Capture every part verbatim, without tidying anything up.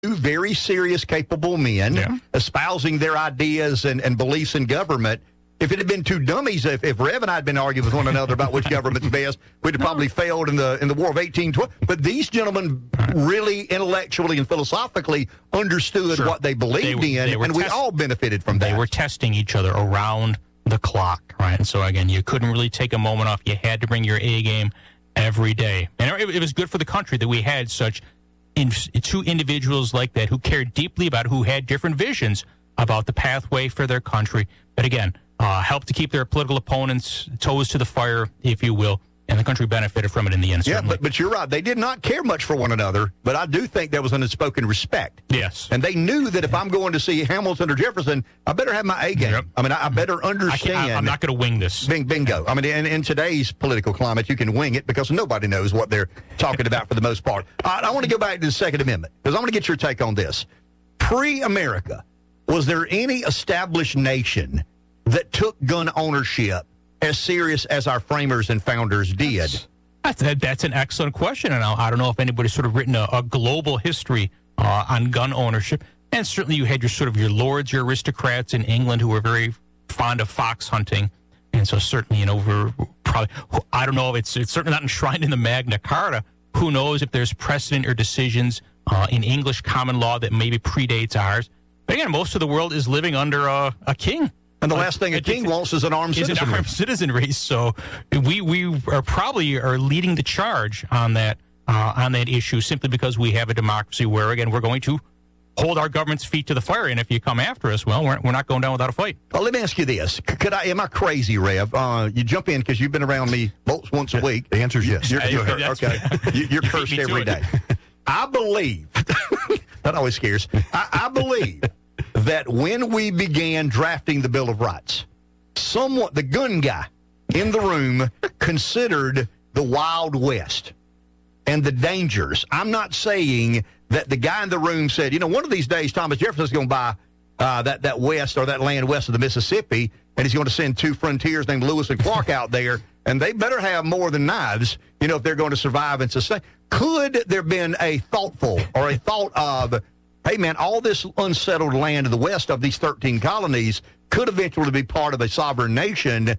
two very serious, capable men yeah. espousing their ideas and, and beliefs in government. If it had been two dummies, if, if Rev and I had been arguing with one another about which government's best, we'd have probably failed in the in the War of eighteen twelve. But these gentlemen really intellectually and philosophically understood sure. what they believed they, in, they and test- we all benefited from that. They were testing each other around the clock, right? And so, again, you couldn't really take a moment off. You had to bring your A game every day. And it, it was good for the country that we had such in, two individuals like that who cared deeply about, who had different visions about the pathway for their country. But again, uh, helped to keep their political opponents' toes to the fire, if you will, and the country benefited from it in the end. Yeah, certainly. but, but you're right. They did not care much for one another, but I do think there was an unspoken respect. Yes. And they knew that if I'm going to see Hamilton or Jefferson, I better have my A game. Yep. I mean, I, I better understand. I I'm not going to wing this. Bing, bingo. I mean, in, in today's political climate, you can wing it because nobody knows what they're talking about for the most part. All right, I want to go back to the Second Amendment because I want to get your take on this. Pre-America, was there any established nation that took gun ownership as serious as our framers and founders did? That's, that's an excellent question, and I, I don't know if anybody's sort of written a, a global history uh, on gun ownership. And certainly you had your sort of your lords, your aristocrats in England who were very fond of fox hunting. And so certainly, you know, we're probably, I don't know if it's, it's certainly not enshrined in the Magna Carta. Who knows if there's precedent or decisions uh, in English common law that maybe predates ours. But again, most of the world is living under a, a king. And the last thing a king wants is an armed citizenry. An armed citizenry. So we we are probably are leading the charge on that uh, on that issue simply because we have a democracy where, again, we're going to hold our government's feet to the fire. And if you come after us, well, we're, we're not going down without a fight. Well, let me ask you this. Could I, am I crazy, Rev? Uh, you jump in because you've been around me once a week. The answer is yes. You're, you're, okay. You're cursed every day. I believe, that always scares, I, I believe that when we began drafting the Bill of Rights, someone, the gun guy in the room considered the Wild West and the dangers. I'm not saying that the guy in the room said, you know, one of these days Thomas Jefferson's going to buy uh, that, that west or that land west of the Mississippi, and he's going to send two frontiers named Lewis and Clark out there, and they better have more than knives, you know, if they're going to survive and sustain. Could there have been a thoughtful or a thought of, hey, man, all this unsettled land of the west of these thirteen colonies could eventually be part of a sovereign nation?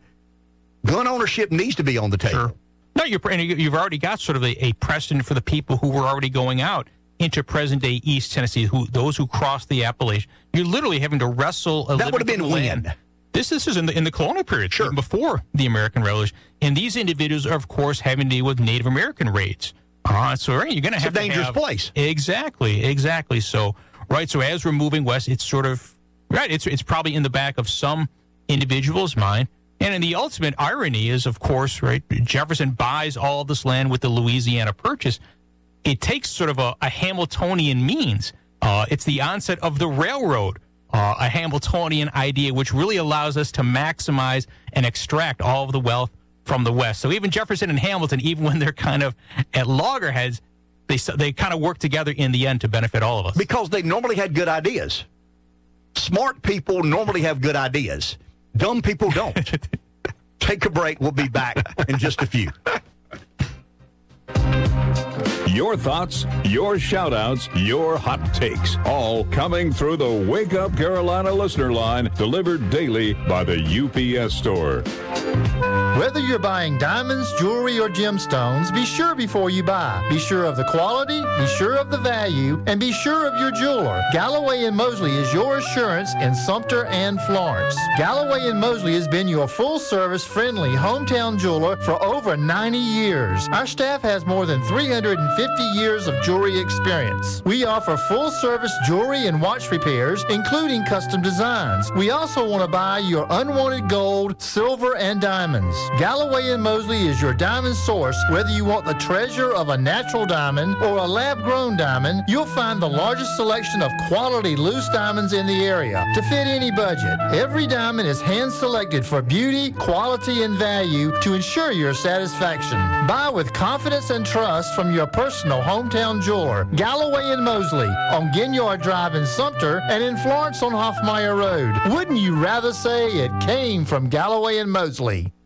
Gun ownership needs to be on the table. Sure. No, you're, and you've already got sort of a, a precedent for the people who were already going out into present-day East Tennessee, who those who crossed the Appalachian. You're literally having to wrestle a That would have been when? This, this is in the, in the colonial period, sure, before the American Revolution. And these individuals are, of course, having to deal with Native American raids. Uh, so right, you're going to have a dangerous have, place. Exactly, exactly. So, right, so as we're moving west, it's sort of, right, it's it's probably in the back of some individual's mind. And in the ultimate irony is, of course, right, Jefferson buys all this land with the Louisiana Purchase. It takes sort of a, a Hamiltonian means. Uh, it's the onset of the railroad, uh, a Hamiltonian idea, which really allows us to maximize and extract all of the wealth from the West. So even Jefferson and Hamilton, even when they're kind of at loggerheads, they they kind of work together in the end to benefit all of us. Because they normally had good ideas. Smart people normally have good ideas. Dumb people don't. Take a break. We'll be back in just a few. Your thoughts, your shout-outs, your hot takes, all coming through the Wake Up Carolina listener line, delivered daily by the U P S store. Whether you're buying diamonds, jewelry, or gemstones, be sure before you buy. Be sure of the quality, be sure of the value, and be sure of your jeweler. Galloway and Mosley is your assurance in Sumter and Florence. Galloway and Mosley has been your full-service, friendly hometown jeweler for over ninety years. Our staff has more than three hundred fifty years of jewelry experience. We offer full-service jewelry and watch repairs, including custom designs. We also want to buy your unwanted gold, silver, and diamonds. Galloway and Mosley is your diamond source. Whether you want the treasure of a natural diamond or a lab-grown diamond, you'll find the largest selection of quality loose diamonds in the area to fit any budget. Every diamond is hand-selected for beauty, quality, and value to ensure your satisfaction. Buy with confidence and trust from your personal hometown jeweler, Galloway and Mosley, on Ginyard Drive in Sumter and in Florence on Hoffmeyer Road. Wouldn't you rather say it came from Galloway and Mosley? Ever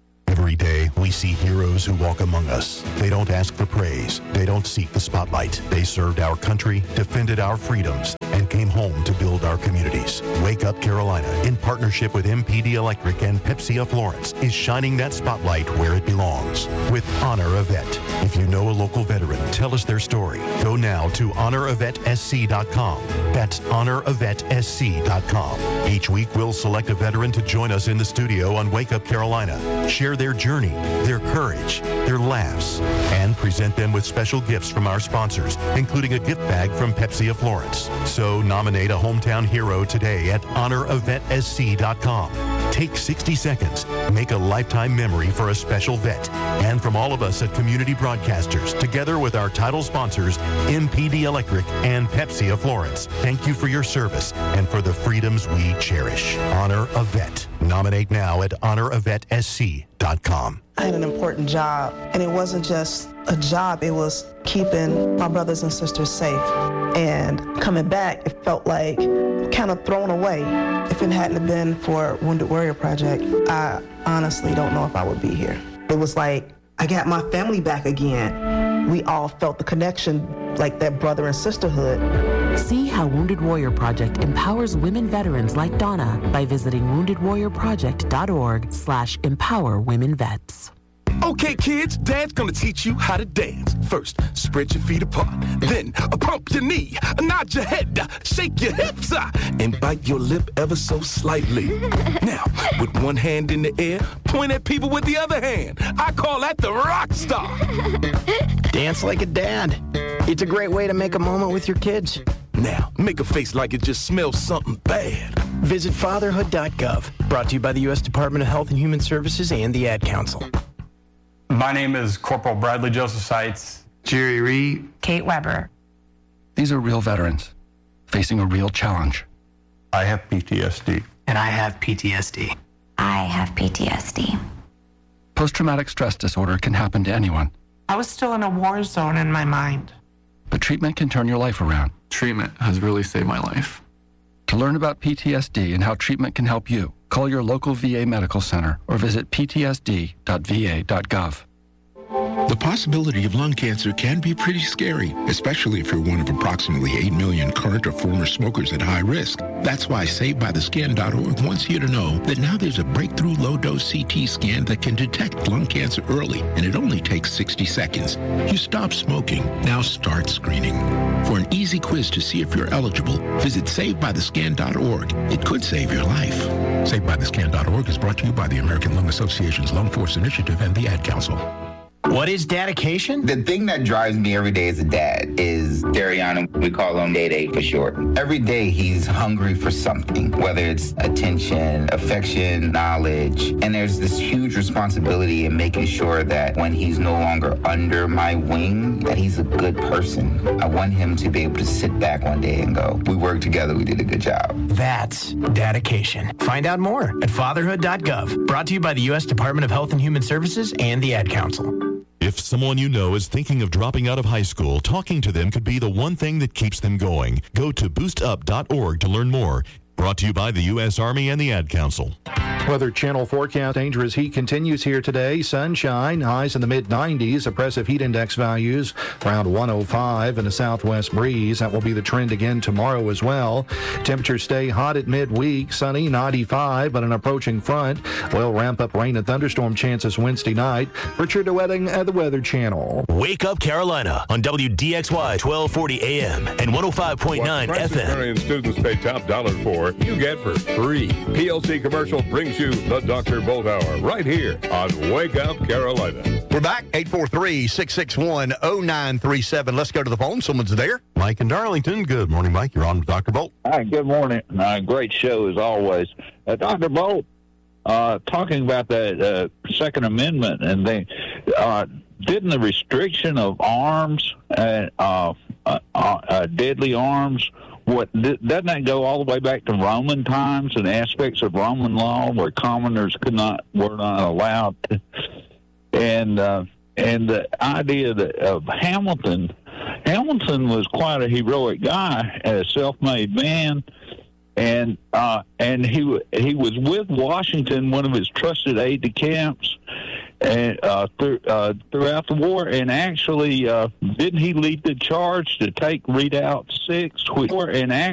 Every day, we see heroes who walk among us. They don't ask for praise. They don't seek the spotlight. They served our country, defended our freedoms, and came home to build our communities. Wake Up Carolina, in partnership with M P D Electric and Pepsi of Florence, is shining that spotlight where it belongs with Honor a Vet. If you know a local veteran, tell us their story. Go now to honor a vet s c dot com. That's honor a vet s c dot com. Each week, we'll select a veteran to join us in the studio on Wake Up Carolina, share their journey, their courage, their laughs, and present them with special gifts from our sponsors, including a gift bag from Pepsi of Florence. So nominate a hometown hero today at honor a vet s c dot com. Take sixty seconds. Make a lifetime memory for a special vet. And from all of us at Community Broadcasters, together with our title sponsors, M P D Electric and Pepsi of Florence, thank you for your service and for the freedoms we cherish. Honor a Vet. Nominate now at honor a vet s c dot com. I had an important job, and it wasn't just a job, it was keeping my brothers and sisters safe. And coming back, it felt like kind of thrown away. If it hadn't been for Wounded Warrior Project, I honestly don't know if I would be here. It was like, I got my family back again. We all felt the connection, like that brother and sisterhood. See how Wounded Warrior Project empowers women veterans like Donna by visiting wounded warrior project dot org slash empower women vets. Okay, kids, Dad's gonna teach you how to dance. First, spread your feet apart. Then, uh, pump your knee, uh, nod your head, uh, shake your hips, uh, and bite your lip ever so slightly. Now, with one hand in the air, point at people with the other hand. I call that the rock star. Dance like a dad. It's a great way to make a moment with your kids. Now, make a face like it just smells something bad. Visit fatherhood dot gov. Brought to you by the U S Department of Health and Human Services and the Ad Council. My name is Corporal Bradley Joseph Seitz. Jerry Reed. Kate Weber. These are real veterans facing a real challenge. I have P T S D. And I have P T S D. I have P T S D. Post-traumatic stress disorder can happen to anyone. I was still in a war zone in my mind. But treatment can turn your life around. Treatment has really saved my life. To learn about P T S D and how treatment can help you, call your local V A medical center or visit p t s d dot v a dot gov. The possibility of lung cancer can be pretty scary, especially if you're one of approximately eight million current or former smokers at high risk. That's why Saved By The Skin dot org wants you to know that now there's a breakthrough low-dose C T scan that can detect lung cancer early, and it only takes sixty seconds. You stop smoking, now start screening. For an easy quiz to see if you're eligible, visit Saved By The Skin dot org. It could save your life. Saved By The Skin dot org is brought to you by the American Lung Association's Lung Force Initiative and the Ad Council. What is dedication? The thing that drives me every day as a dad is Dariana. We call him Day Day for short. Every day he's hungry for something, whether it's attention, affection, knowledge. And there's this huge responsibility in making sure that when he's no longer under my wing, that he's a good person. I want him to be able to sit back one day and go, we worked together, we did a good job. That's dedication. Find out more at fatherhood dot gov. Brought to you by the U S Department of Health and Human Services and the Ad Council. If someone you know is thinking of dropping out of high school, talking to them could be the one thing that keeps them going. Go to boost up dot org to learn more. Brought to you by the U S Army and the Ad Council. Weather Channel forecast. Dangerous heat continues here today. Sunshine, highs in the mid nineties. Oppressive heat index values around one oh five, and a southwest breeze. That will be the trend again tomorrow as well. Temperatures stay hot at midweek. Sunny, ninety-five, but an approaching front will ramp up rain and thunderstorm chances Wednesday night. Richard DeWetting at the Weather Channel. Wake Up Carolina on W D X Y twelve forty A M and one oh five point nine F M. What students pay top dollar for, you get for free. P L C Commercial brings you the Doctor Bolt Hour right here on Wake Up Carolina. We're back, eight four three, six six one, oh nine three seven. Let's go to the phone. Someone's there. Mike in Darlington. Good morning, Mike. You're on with Doctor Bolt. Hi, good morning. Uh, great show as always. Uh, Doctor Bolt, uh, talking about the uh, Second Amendment, and they uh, didn't the restriction of arms, uh, uh, uh, uh, deadly arms, What doesn't that go all the way back to Roman times and aspects of Roman law where commoners could not were not allowed to, and uh, and the idea that, of Hamilton, Hamilton was quite a heroic guy, a self-made man, and uh, and he he was with Washington, one of his trusted aide-de-camps, and uh, th- uh, throughout the war. And actually, uh, didn't he lead the charge to take Redoubt Six? Which, and